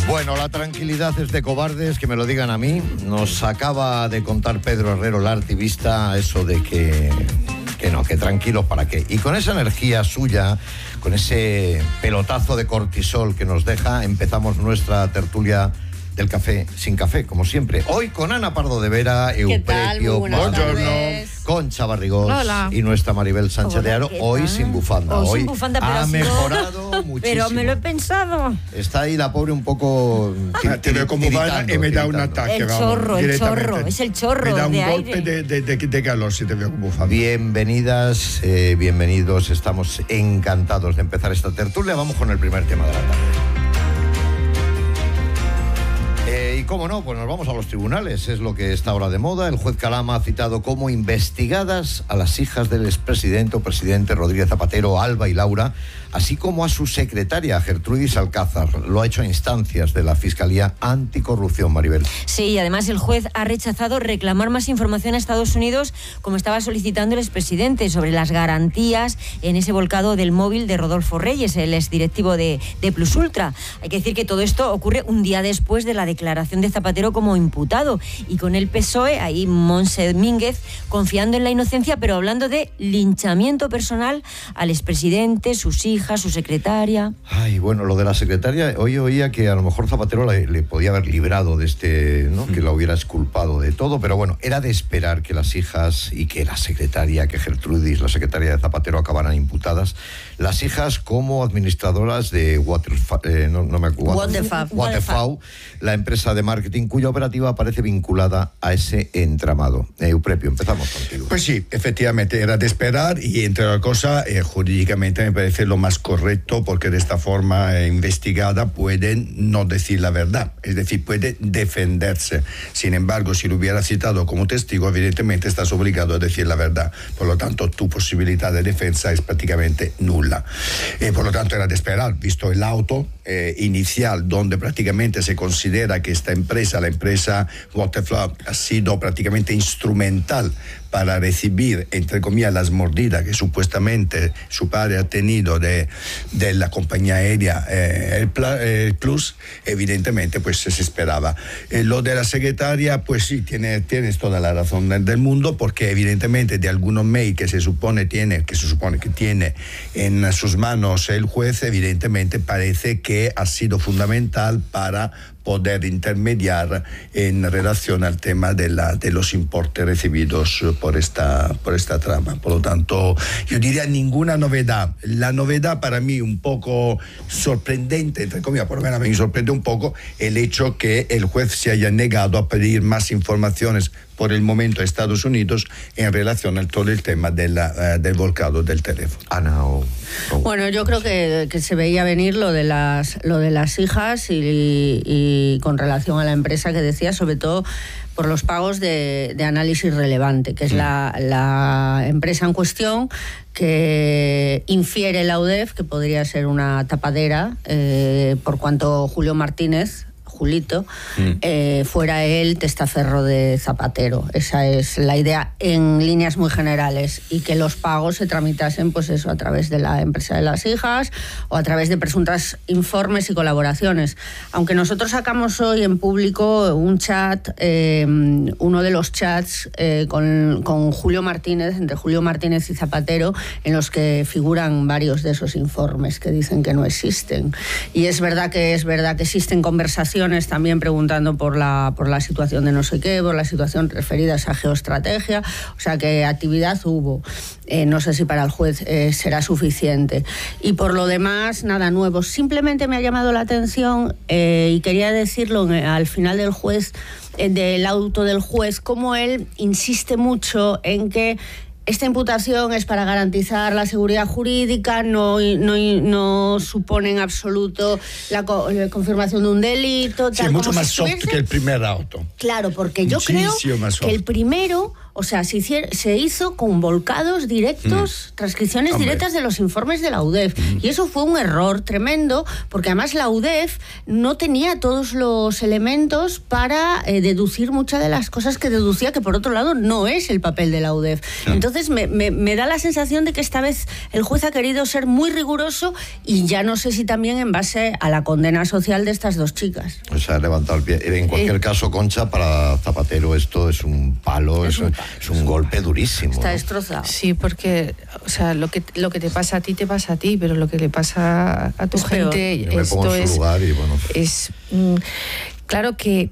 Bueno, la tranquilidad es de cobardes, que me lo digan a mí. Nos acaba de contar Pedro Herrero, la artivista, eso de que tranquilos, ¿para qué? Y con esa energía suya, con ese pelotazo de cortisol que nos deja, empezamos nuestra tertulia del café sin café, como siempre. Hoy con Ana Pardo de Vera, Euprepio, Concha Barrigós. Hola. Y nuestra Maribel Sánchez de Aro, hoy sin bufanda. Hoy sin bufanda, pero ha mejorado muchísimo. Pero me lo he pensado. Está ahí la pobre un poco... Te veo como van y me da un ataque. El chorro, es el chorro. Me da un de golpe aire. de calor si te veo como bufanda. Bienvenidas, bienvenidos. Estamos encantados de empezar esta tertulia. Vamos con el primer tema de la tarde. Y cómo no, pues nos vamos a los tribunales, es lo que está ahora de moda. El juez Calama ha citado como investigadas a las hijas del expresidente o presidente Rodríguez Zapatero, Alba y Laura, así como a su secretaria, Gertrudis Alcázar. Lo ha hecho a instancias de la Fiscalía Anticorrupción, Maribel. Sí, y además el juez ha rechazado reclamar más información a Estados Unidos, como estaba solicitando el expresidente, sobre las garantías en ese volcado del móvil de Rodolfo Reyes, el exdirectivo de Plus Ultra. Hay que decir que todo esto ocurre un día después de la declaración de Zapatero como imputado, y con el PSOE, ahí Montse Mínguez, confiando en la inocencia, pero hablando de linchamiento personal al expresidente, sus hijas, su secretaria. Ay, bueno, lo de la secretaria, hoy oía que a lo mejor Zapatero le podía haber librado de este, ¿no? Que la hubiera exculpado de todo, pero bueno, era de esperar que las hijas y que la secretaria, que Gertrudis, la secretaria de Zapatero, acabaran imputadas. Las hijas como administradoras de Waterfall, la empresa de marketing cuya operativa parece vinculada a ese entramado. Euprepio, empezamos contigo. Pues sí, efectivamente, era de esperar, y entre otras cosas, jurídicamente me parece lo más correcto, porque de esta forma investigada pueden no decir la verdad, es decir, puede defenderse. Sin embargo, si lo hubiera citado como testigo, evidentemente estás obligado a decir la verdad. Por lo tanto, tu posibilidad de defensa es prácticamente nula. Por lo tanto, era de esperar, visto el auto inicial, donde prácticamente se considera que esta empresa, la empresa Waterfall, ha sido prácticamente instrumental para recibir, entre comillas, las mordidas que supuestamente su padre ha tenido de la compañía aérea el Plus. Evidentemente pues se esperaba. Lo de la secretaria, pues sí, tienes toda la razón del mundo, porque evidentemente de algunos mails que se supone que tiene en sus manos el juez, evidentemente parece que ha sido fundamental para poder intermediar en relación al tema de los importes recibidos por esta trama. Por lo tanto, yo diría ninguna novedad. La novedad para mí un poco sorprendente, entre comillas, por lo menos a mí me sorprende un poco el hecho que el juez se haya negado a pedir más informaciones por el momento a Estados Unidos en relación a todo el tema del volcado del teléfono. Ana, Bueno, yo creo que se veía venir lo de las hijas y con relación a la empresa que decía, sobre todo por los pagos de análisis relevante, que es la empresa en cuestión, que infiere la UDEF que podría ser una tapadera, por cuanto Julio Martínez, Julito, fuera el testaferro de Zapatero. Esa es la idea en líneas muy generales, y que los pagos se tramitasen, pues eso, a través de la empresa de las hijas o a través de presuntas informes y colaboraciones. Aunque nosotros sacamos hoy en público un chat, uno de los chats con Julio Martínez, entre Julio Martínez y Zapatero, en los que figuran varios de esos informes que dicen que no existen. Y es verdad que existen conversaciones también preguntando por la situación de no sé qué, por la situación referida a esa geoestrategia, o sea que actividad hubo. No sé si para el juez será suficiente. Y por lo demás, nada nuevo. Simplemente me ha llamado la atención, y quería decirlo al final del auto del juez, cómo él insiste mucho en que esta imputación es para garantizar la seguridad jurídica, no supone en absoluto la confirmación de un delito. Sí, es mucho más soft que el primer auto. Claro, porque yo creo que el primero O sea, se hizo con volcados directos, transcripciones directas de los informes de la UDEF. Y eso fue un error tremendo, porque además la UDEF no tenía todos los elementos para deducir muchas de las cosas que deducía, que por otro lado no es el papel de la UDEF. Entonces me da la sensación de que esta vez el juez ha querido ser muy riguroso, y ya no sé si también en base a la condena social de estas dos chicas. O sea, levantado el pie. En cualquier caso, Concha, para Zapatero esto es un palo, es un golpe durísimo. Está ¿no? destrozado. Sí, porque, o sea, lo que te pasa a ti, te pasa a ti, pero lo que le pasa a tu Es gente, Yo me pongo en su lugar y bueno. Claro que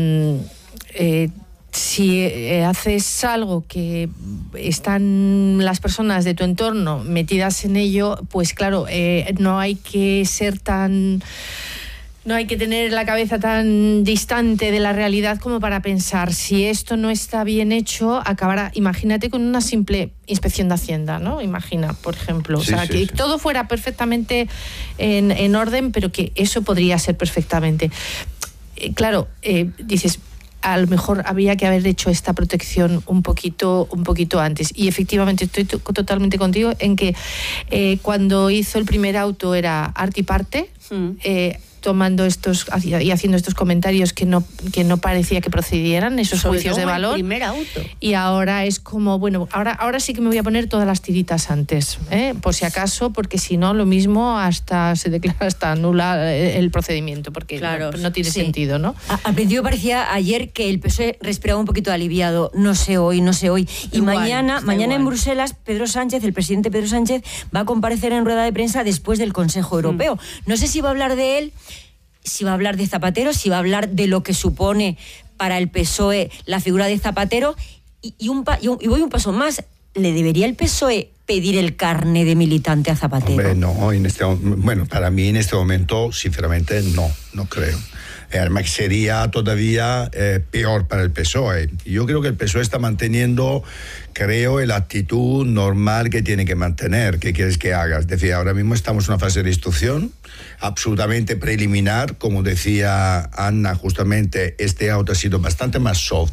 si haces algo que están las personas de tu entorno metidas en ello, pues claro, no hay que ser tan... No hay que tener la cabeza tan distante de la realidad como para pensar, si esto no está bien hecho, acabará, imagínate, con una simple inspección de Hacienda, ¿no? Imagina, por ejemplo. Sí, o sea, que todo fuera perfectamente en orden, pero que eso podría ser perfectamente. Claro, dices, a lo mejor había que haber hecho esta protección un poquito antes. Y efectivamente estoy totalmente contigo en que cuando hizo el primer auto era arte y parte, tomando estos y haciendo estos comentarios que no parecía que procedieran, esos juicios de valor. El primer auto. Y ahora es como, bueno, ahora sí que me voy a poner todas las tiritas antes, por si acaso, porque si no, lo mismo hasta se declara hasta nula el procedimiento, porque claro, no tiene sentido, ¿no? Al principio parecía ayer que el PSOE respiraba un poquito aliviado, no sé hoy. Y igual, mañana en Bruselas, el presidente Pedro Sánchez, va a comparecer en rueda de prensa después del Consejo Europeo. No sé si va a hablar de él, si va a hablar de Zapatero, si va a hablar de lo que supone para el PSOE la figura de Zapatero, y voy un paso más. ¿Le debería el PSOE pedir el carné de militante a Zapatero? Hombre, no, para mí en este momento, sinceramente, no creo. Además, sería todavía peor para el PSOE. Yo creo que el PSOE está manteniendo, creo, la actitud normal que tiene que mantener. ¿Qué quieres que haga? Es decir, ahora mismo estamos en una fase de instrucción absolutamente preliminar. Como decía Ana, justamente, este auto ha sido bastante más soft.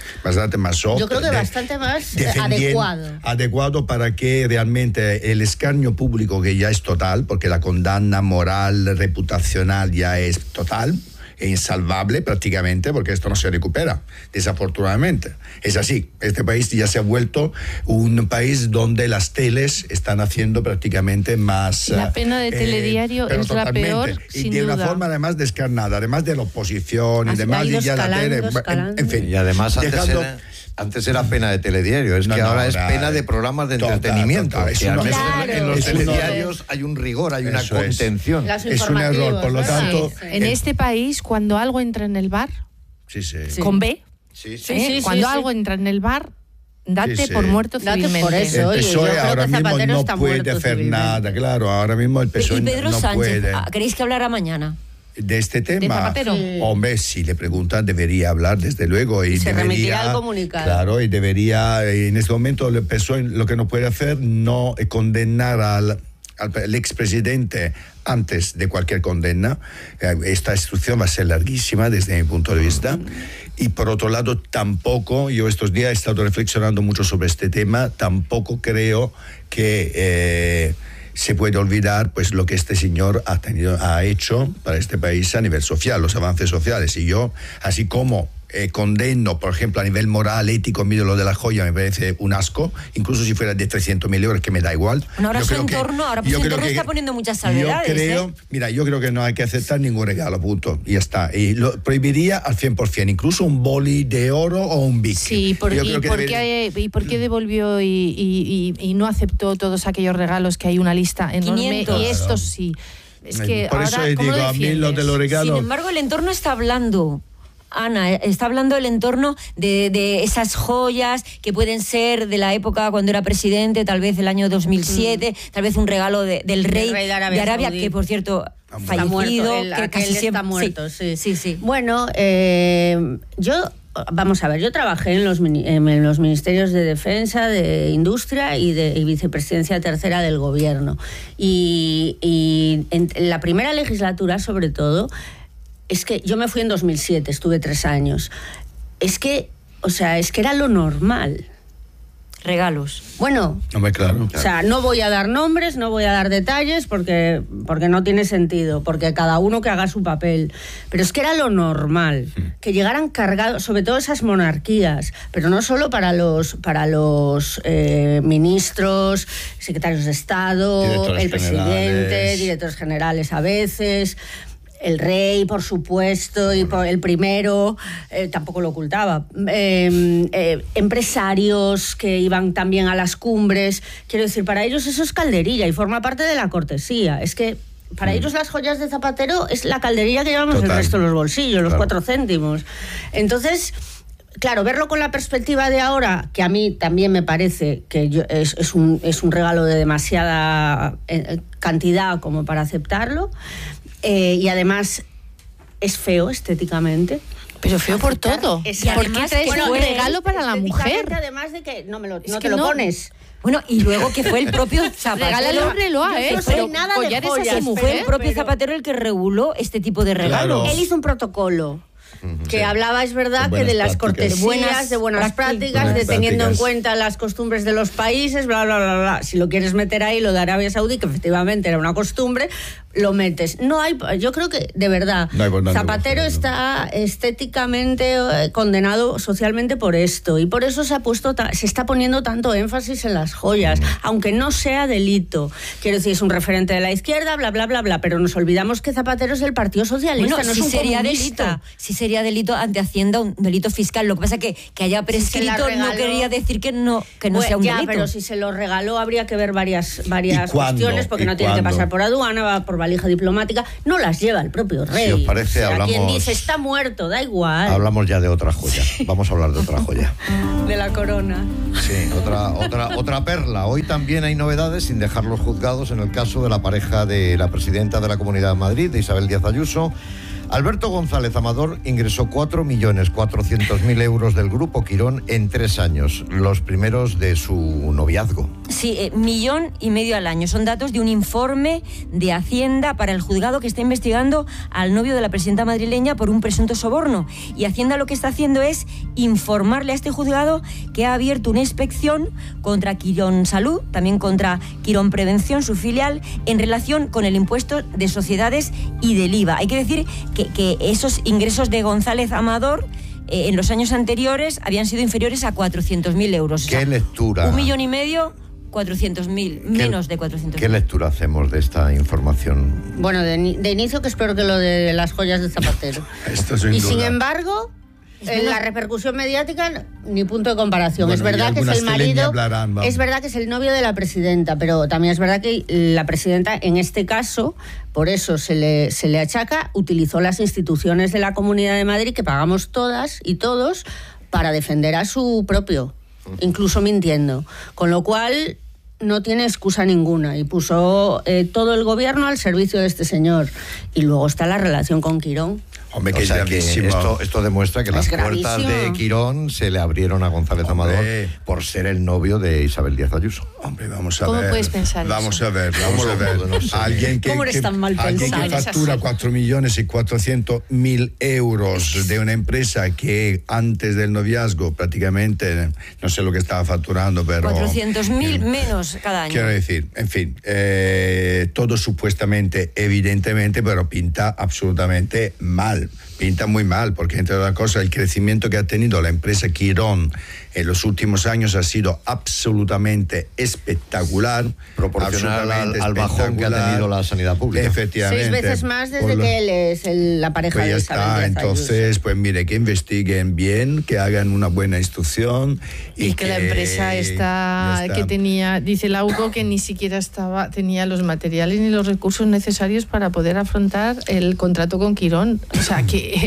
Yo creo que bastante más adecuado. Adecuado para que realmente el escarnio público, que ya es total, porque la condena moral, reputacional ya es total, e insalvable prácticamente, porque esto no se recupera, desafortunadamente. Es así, este país ya se ha vuelto un país donde las teles están haciendo prácticamente más... La pena de Telediario es la peor, y sin de duda. una forma además descarnada, además de la oposición y demás, y ya la tele... En fin, y además antes era pena de Telediario, ahora es pena de programas de entretenimiento. En los telediarios hay un rigor, hay una contención. Es un error, por lo tanto... En este país, cuando algo entra en el bar, con B, cuando algo entra en el bar, date por muerto civilmente. Por eso, el PSOE ahora mismo no puede hacer nada, claro, ahora mismo el PSOE ¿Y Pedro no Sánchez, puede. ¿queréis que hablara mañana? De este tema, ¿De Zapatero? Hombre, si le preguntan debería hablar, desde luego, y se debería, remitirá al comunicado. Claro, y debería, en este momento el PSOE lo que no puede hacer no condenar al expresidente antes de cualquier condena. Esta instrucción va a ser larguísima desde mi punto de vista. Y por otro lado, tampoco, yo estos días he estado reflexionando mucho sobre este tema, tampoco creo que se puede olvidar pues lo que este señor ha hecho para este país a nivel social, los avances sociales. Y yo, así como condeno, por ejemplo, a nivel moral, ético, mire lo de la joya, me parece un asco, incluso si fuera de 300.000 euros, que me da igual. Bueno, ahora su entorno está poniendo muchas salvedades. Yo creo que no hay que aceptar ningún regalo, punto, y ya está. Y lo prohibiría al 100%, incluso un boli de oro o un Bic. Sí, ¿por qué devolvió y no aceptó todos aquellos regalos, que hay una lista enorme? 500. Y estos sí. Es que por ahora, eso digo, a mí lo de los regalos... Sin embargo, el entorno está hablando... Ana, está hablando del entorno de esas joyas que pueden ser de la época cuando era presidente, tal vez el año 2007, tal vez un regalo del rey de Arabia, que por cierto fallecido, que casi siempre está muerto. Sí. Bueno, vamos a ver, yo trabajé en los ministerios de Defensa, de Industria y Vicepresidencia Tercera del Gobierno. Y en la primera legislatura, sobre todo, es que yo me fui en 2007, estuve 3 años. Es que era lo normal. regalos. Bueno, Claro. o sea, no voy a dar nombres, no voy a dar detalles porque no tiene sentido, porque cada uno que haga su papel. Pero es que era lo normal, que llegaran cargados, sobre todo esas monarquías, pero no solo para los ministros, secretarios de Estado, Directores el presidente, generales. directores generales a veces. El rey, por supuesto, y el primero, tampoco lo ocultaba. Empresarios que iban también a las cumbres. Quiero decir, para ellos eso es calderilla y forma parte de la cortesía. Es que para ellos las joyas de Zapatero es la calderilla que llevamos el resto de los bolsillos, los 4 céntimos. Entonces, claro, verlo con la perspectiva de ahora, que a mí también me parece que es un regalo de demasiada cantidad como para aceptarlo. Y además es feo estéticamente. Pero feo por todo. ¿Por qué traes un regalo para la mujer? Además de que no te lo pones. Bueno, y luego que fue el propio Zapatero. Regálale un reloj, no soy nada de collares joyas, a su mujer. Fue el propio Zapatero el que reguló este tipo de regalos. Claro. Él hizo un protocolo. Que hablaba, es verdad, que de las cortesías, de buenas prácticas, de teniendo en cuenta las costumbres de los países, bla, bla, bla, bla. Si lo quieres meter ahí, lo de Arabia Saudí, que efectivamente era una costumbre, lo metes. Yo creo que, de verdad, Zapatero está estéticamente condenado socialmente por esto, y por eso se está poniendo tanto énfasis en las joyas, aunque no sea delito. Quiero decir, es un referente de la izquierda, bla, bla, bla, bla, pero nos olvidamos que Zapatero es del Partido Socialista, bueno, no es un comunista. Sí sería delito ante Hacienda, un delito fiscal. Lo que pasa que haya prescrito no quería decir que no sea un delito. Pero si se lo regaló habría que ver varias cuestiones, porque no tiene que pasar por aduana, va por valija diplomática, no las lleva el propio rey. Si os parece, hablamos... Quien dice está muerto, da igual. Hablamos ya de otra joya. Vamos a hablar de otra joya. De la corona. Sí, otra perla. Hoy también hay novedades, sin dejar los juzgados, en el caso de la pareja de la presidenta de la Comunidad de Madrid, de Isabel Díaz Ayuso. Alberto González Amador ingresó 4.400.000 euros del Grupo Quirón en 3 años, los primeros de su noviazgo. Sí, 1,5 millones al año. Son datos de un informe de Hacienda para el juzgado que está investigando al novio de la presidenta madrileña por un presunto soborno. Y Hacienda lo que está haciendo es informarle a este juzgado que ha abierto una inspección contra Quirón Salud, también contra Quirón Prevención, su filial, en relación con el impuesto de sociedades y del IVA. Hay que decir que esos ingresos de González Amador en los años anteriores habían sido inferiores a 400.000 euros. ¿Qué lectura? 1,5 millones, 400.000, menos de 400.000. ¿Qué lectura hacemos de esta información? Bueno, de inicio que espero que lo de las joyas de Zapatero. Esto sin duda. Sin embargo, la repercusión mediática ni punto de comparación. Bueno, es verdad que es el marido, hablarán, es verdad que es el novio de la presidenta, pero también es verdad que la presidenta en este caso, por eso se le achaca, utilizó las instituciones de la Comunidad de Madrid que pagamos todas y todos para defender a su propio, incluso mintiendo, con lo cual no tiene excusa ninguna, y puso todo el gobierno al servicio de este señor. Y luego está la relación con Quirón. Hombre, que o sea, que esto demuestra que las puertas de Quirón se le abrieron a González Amador por ser el novio de Isabel Díaz Ayuso. Hombre, vamos a ver. ¿Cómo puedes pensar vamos eso? A ver. No sé. Alguien que factura 4.400.000 euros de una empresa que antes del noviazgo prácticamente, no sé lo que estaba facturando, pero... 400.000 menos cada año. Quiero decir, en fin, todo supuestamente, evidentemente, pero pinta absolutamente mal. Pinta muy mal, porque entre otras cosas el crecimiento que ha tenido la empresa Quirón en los últimos años ha sido absolutamente espectacular, proporcional al bajón que ha tenido la sanidad pública. Efectivamente. 6 veces más desde que él es la pareja pues de ya Isabel está. Díaz Entonces, Ayuso. pues mire, que investiguen bien, que hagan una buena instrucción y que la empresa que tenía, dice Lauco, que ni siquiera tenía los materiales ni los recursos necesarios para poder afrontar el contrato con Quirón. O sea,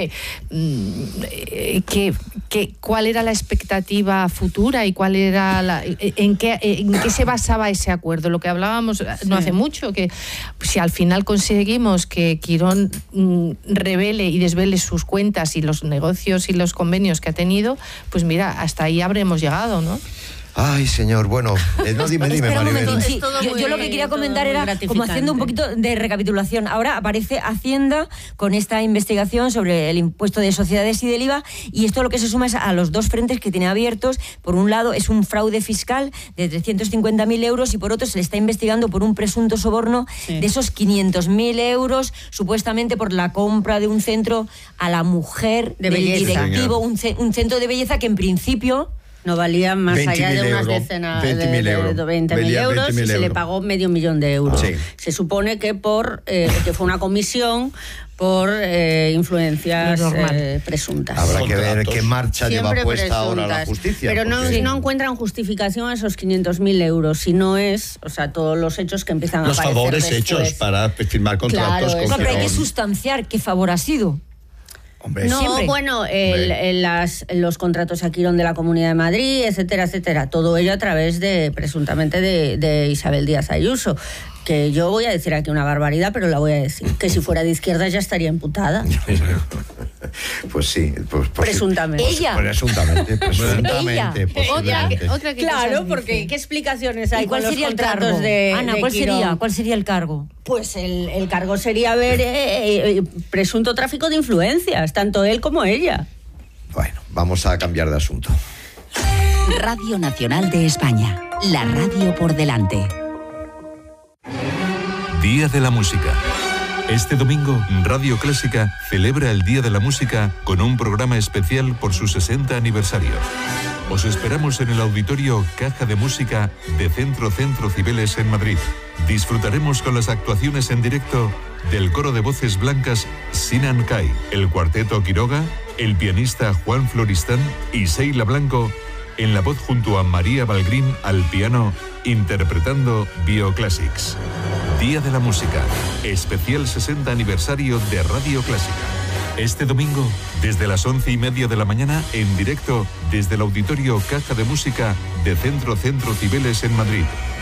¿cuál era la expectativa futura y cuál era en qué se basaba ese acuerdo? Lo que hablábamos no hace mucho, que si al final conseguimos que Quirón revele y desvele sus cuentas y los negocios y los convenios que ha tenido, pues mira, hasta ahí habremos llegado, ¿no? Ay, señor, bueno, no, dime, Espera un Maribel. momentín, sí. Es todo Yo lo que quería comentar era como haciendo un poquito de recapitulación. Ahora aparece Hacienda con esta investigación sobre el impuesto de sociedades y del IVA, y esto lo que se suma es a los dos frentes que tiene abiertos. Por un lado es un fraude fiscal de 350.000 euros y por otro se le está investigando por un presunto soborno de esos 500.000 euros, supuestamente por la compra de un centro a la mujer De del belleza. directivo, un centro de belleza que en principio... No valía más 20.000 allá de unas euros, decenas de 20.000 euros. 20.000 Valía euros, 20.000 y se le euros. pagó $500.000 de euros. Sí. Se supone que que fue una comisión por influencias Normal. presuntas. Habrá que ver Contratos. qué marcha lleva Siempre puesta ahora la presuntas. justicia. Pero porque- no encuentran justificación a esos 500.000 euros, si no es, o sea, todos los hechos que empiezan Los a aparecer favores después. hechos para firmar contratos Claro, con eso. No, pero hay que Ferrol. sustanciar qué favor ha sido. Hombre, No, Siempre. bueno, Hombre. los contratos a Quirón de la Comunidad de Madrid, etcétera, etcétera. Todo ello a través presuntamente, de Isabel Díaz Ayuso. Que yo voy a decir aquí una barbaridad, pero la voy a decir. Que si fuera de izquierda ya estaría imputada. Pues sí, pues Presuntamente. Ella. Presuntamente, Ella. posiblemente. Otra que Claro, cosas porque dice. ¿qué explicaciones hay ¿Y cuál con los sería el contratos cargo? de Ana, de ¿cuál Quirón? sería? ¿Cuál sería el cargo? Pues el cargo sería haber presunto tráfico de influencias, tanto él como ella. Bueno, vamos a cambiar de asunto. Radio Nacional de España. La radio por delante. Día de la Música. Este domingo, Radio Clásica celebra el Día de la Música con un programa especial por su 60 aniversario. Os esperamos en el auditorio Caja de Música de Centro Cibeles en Madrid. Disfrutaremos con las actuaciones en directo del coro de voces blancas Sinan Kai, el cuarteto Quiroga, el pianista Juan Floristán y Seila Blanco en la voz junto a María Balgrín al piano, interpretando Bioclassics. Día de la Música, especial 60 aniversario de Radio Clásica. Este domingo, desde las 11:30 de la mañana, en directo desde el auditorio Caja de Música de Centro Cibeles en Madrid.